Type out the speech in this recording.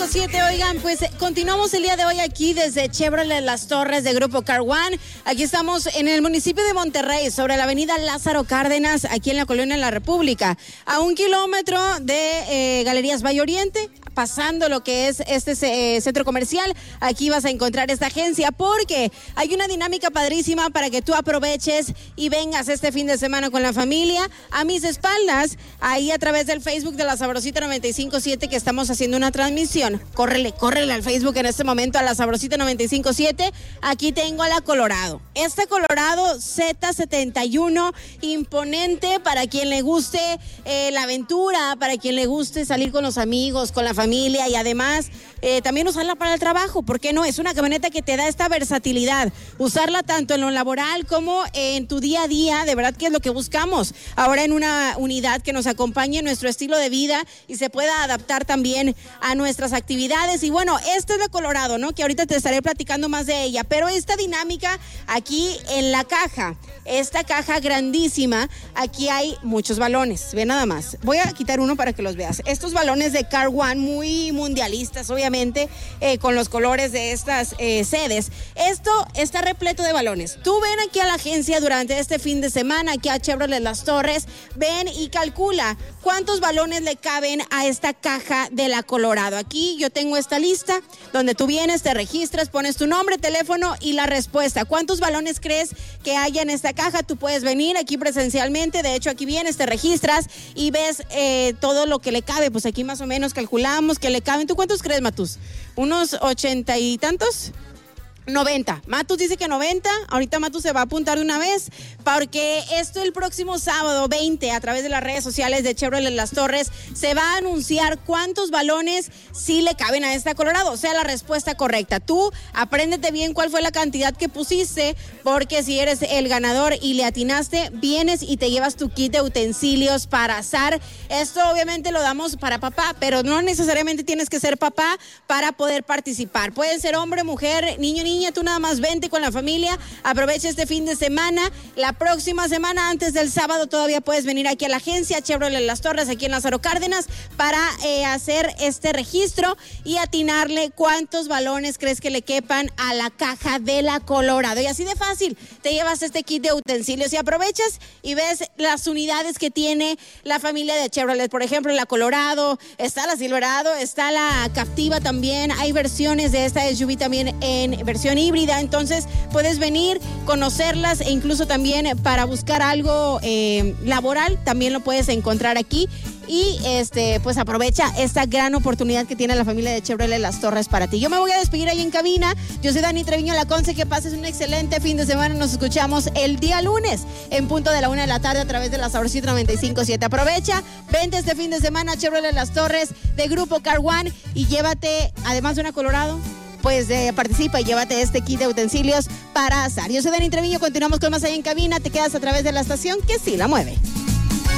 95.7. Oigan, pues continuamos el día de hoy aquí desde Chevrolet Las Torres de Grupo Car One. Aquí estamos en el municipio de Monterrey, sobre la avenida Lázaro Cárdenas, aquí en la Colonia de la República, a 1 kilómetro de Galerías Valle Oriente. Pasando lo que es este centro comercial, aquí vas a encontrar esta agencia porque hay una dinámica padrísima para que tú aproveches y vengas este fin de semana con la familia. A mis espaldas, ahí a través del Facebook de La Sabrosita 95.7 que estamos haciendo una transmisión. Córrele al Facebook en este momento a La Sabrosita 95.7. Aquí tengo a la Colorado. Esta Colorado Z71, imponente para quien le guste la aventura, para quien le guste salir con los amigos, con la familia y además también usarla para el trabajo. ¿Por qué no? Es una camioneta que te da esta versatilidad, usarla tanto en lo laboral como en tu día a día. De verdad que es lo que buscamos ahora en una unidad que nos acompañe en nuestro estilo de vida y se pueda adaptar también a nuestras actividades. Y bueno, esta es la Colorado, ¿no? Que ahorita te estaré platicando más de ella, pero esta dinámica aquí en la caja, esta caja grandísima, aquí hay muchos balones. Ve nada más, voy a quitar uno para que los veas. Estos balones de Car One, muy mundialistas, obviamente, con los colores de estas sedes. Esto está repleto de balones. Tú ven aquí a la agencia durante este fin de semana, aquí a Chevrolet Las Torres, ven y calcula cuántos balones le caben a esta caja de la Colorado. Aquí yo tengo esta lista donde tú vienes, te registras, pones tu nombre, teléfono y la respuesta. ¿Cuántos balones crees que haya en esta caja? Tú puedes venir aquí presencialmente. De hecho, aquí vienes, te registras y ves todo lo que le cabe. Pues aquí más o menos calculamos que le caben. ¿Tú cuántos crees, Matus? ¿Unos 80 y tantos? 90. Matus dice que 90. Ahorita Matus se va a apuntar de una vez porque esto el próximo sábado 20 a través de las redes sociales de Chevrolet Las Torres se va a anunciar cuántos balones sí le caben a esta Colorado, o sea, la respuesta correcta. Tú apréndete bien cuál fue la cantidad que pusiste, porque si eres el ganador y le atinaste, vienes y te llevas tu kit de utensilios para asar. Esto obviamente lo damos para papá, pero no necesariamente tienes que ser papá para poder participar. Pueden ser hombre, mujer, niño, niña, tú nada más vente con la familia, aprovecha este fin de semana. La próxima semana, antes del sábado, todavía puedes venir aquí a la agencia Chevrolet Las Torres, aquí en Lázaro Cárdenas, para hacer este registro y atinarle cuántos balones crees que le quepan a la caja de la Colorado. Y así de fácil, te llevas este kit de utensilios y aprovechas y ves las unidades que tiene la familia de Chevrolet. Por ejemplo, la Colorado, está la Silverado, está la Captiva también. Hay versiones de esta SUV también en versión híbrida, entonces puedes venir, conocerlas e incluso también para buscar algo laboral, también lo puedes encontrar aquí. Y pues aprovecha esta gran oportunidad que tiene la familia de Chevrolet Las Torres para ti. Yo me voy a despedir ahí en cabina. Yo soy Dani Treviño Laconce. Que pases un excelente fin de semana. Nos escuchamos el día lunes en punto de la 1 de la tarde a través de La Sabrosita 95.7. Aprovecha, vente este fin de semana a Chevrolet Las Torres de Grupo Car One y llévate, además de una Colorado, pues participa y llévate este kit de utensilios para asar. Yo soy Dani Treviño, continuamos con más ahí en cabina. Te quedas a través de la estación que sí la mueve.